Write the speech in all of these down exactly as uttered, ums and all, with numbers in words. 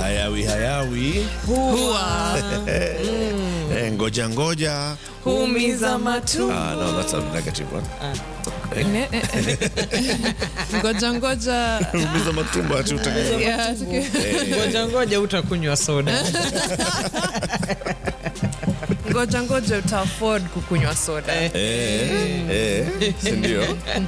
hayawi hayawi huwa mm. ngoja ngoja huumiza matumbo. Ah, no, that's a negative one. Ngoja ngoja huumiza matumbo ati utakaza. Yeah, ngoja ngoja utakunywa soda. Ngoja ngoja uta afford kukunywa soda. Eh, eh, ndio.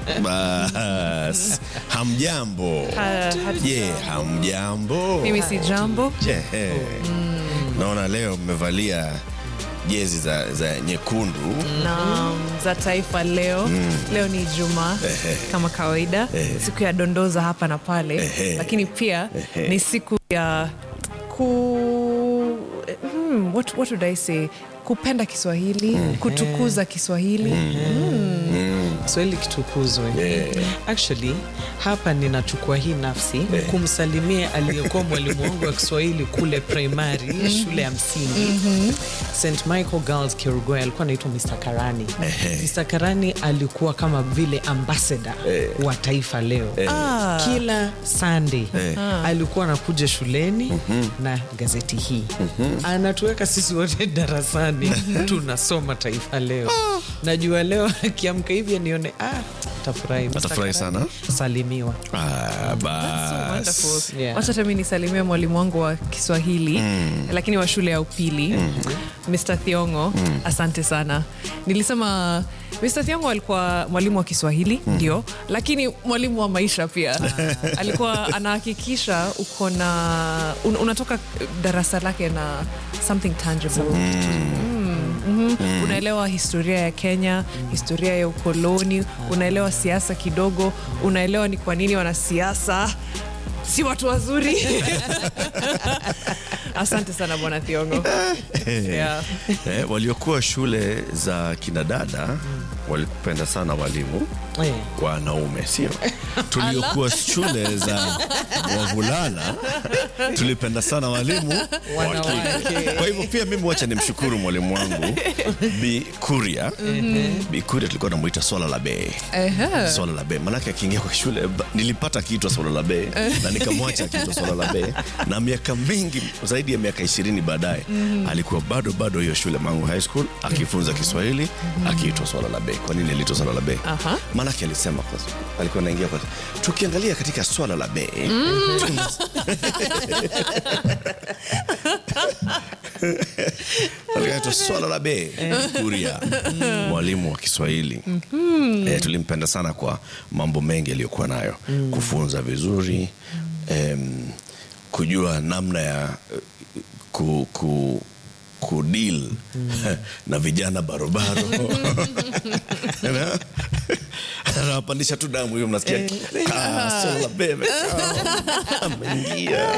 Bas. Hamjambo. Je, yeah, hamjambo? Mimi si jambo. Je. Mm. Naona leo mmevalia jezi za za nyekundu na za taifa leo. Mm. Leo ni Ijumaa kama kawaida, siku ya dondoza hapa na pale, lakini pia ni siku ya ku hmm, what what would I say? Kupenda Kiswahili, mm. kutukuza Kiswahili. Mm. Mm. Kiswahili kitukuzwe. Yeah. Actually, hapa ninachukua hii nafsi yeah. kumsalimia aliyekuwa mwalimu wangu wa Kiswahili kule primary, shule ya msingi. Mm-hmm. Saint Michael Girls Kirugoi, alikuwa anaitwa mister Karani. mister Karani alikuwa kama vile ambassador wa taifa leo. Ah. Kila Sunday ah. alikuwa anakuja shuleni mm-hmm. na gazeti hii. Mm-hmm. Anatuweka sisi wote darasani. Tunasoma taifa leo. Oh. Najua leo akiamka hivi nione ah tafurahi. Atafurahi sana. Salimiwa. Ah, bas. So yeah. Wacha mimi nisalimie mwalimu wangu wa Kiswahili mm. lakini wa shule ya upili, mm. mister Thiongo. Mm. Asante sana. Nilisema mister Thiongo alikuwa mwalimu wa Kiswahili, mm. ndio, lakini mwalimu wa maisha pia. Alikuwa anahakikisha uko na un, unatoka darasa lake na something tangible. Mm. Mm-hmm. Mm. Unaelewa historia ya Kenya, mm. historia ya ukoloni, unaelewa siasa kidogo, unaelewa ni kwa nini wanasiasa si watu wazuri. Asante sana Bwana Thiongo. Yeah. Eh, waliokuwa shule za kinadada mm. walipenda sana walimu yeah. wanaume, sio? Tuliokuwa shule za wavulana tulipenda sana walimu wanawake. Kwa hivyo pia mimi wacha nimshukuru mwalimu wangu Bi Kuria. Mm-hmm. Bi Kuria tulikuwa tunamuita Swala la Bei. Uh-huh. Swala la Bei. Maana yake akiingia kwa shule nilipata kiitwa Swala la Bei na nikamwacha kiitwa Swala la Bei, na miaka mingi zaidi ya miaka ishirini baadaye mm-hmm. alikuwa bado bado hiyo shule Mangu High School akifunza Kiswahili mm-hmm. akiitwa Swala la Bei. Kwa nini aliitwa Swala la Bei? Uh-huh. Maana yake alisema kwa alikuwa anaingia kwa tukiangalia katika Swala la Bei. Mm. Alikuwa Swala la Bei. Kuria, mwalimu wa Kiswahili. Mm-hmm. Eh, tulimpenda sana kwa mambo mengi aliyokuwa nayo. Mm. Kufunza vizuri, em, kujua namna ya ku, ku kudeal mm. na vijana barobaro. Anapandisha tu damu hiyo mnasikia. Ah, Swala la Bei. Ameingia.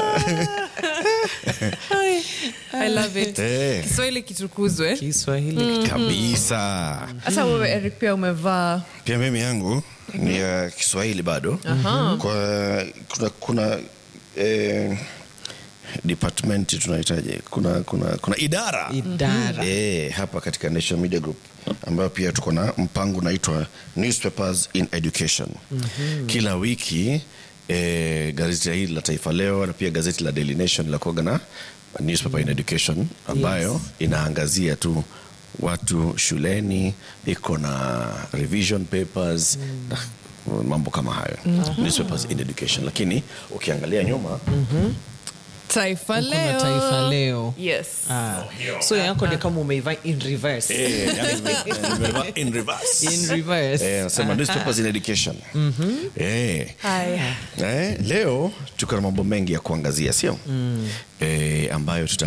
I love it. Hey. Kiswahili kitukuzwe. Kiswahili mm. kabisa. Sasa wewe Eric pia umevaa. Pia mimi yangu ni ya uh, Kiswahili bado. Uh-huh. Kwa kuna kuna eh, department tunahitaji kuna kuna kuna idara idara eh hapa katika National Media Group ambayo pia tuko na mpango unaitwa Newspapers in Education. Mm-hmm. Kila wiki eh, gazeti hili la Taifa Leo na pia gazeti la Daily Nation la kuaga na Newspaper in Education ambayo yes. inaangazia tu watu shuleni, iko na revision papers mm. na mambo kama hayo. Mm-hmm. Newspapers in Education, lakini ukiangalia nyuma mm-hmm. Taifa Leo. Taifa Leo. Yes. Ah. So yako ni kama umeiva in reverse. Eh, yani in reverse. In reverse. Eh, nasema Newspapers in Education. Mhm. Eh. Haya. Eh, leo tuko na mambo mengi ya kuangazia, sio? Mm. Eh, ambayo tuta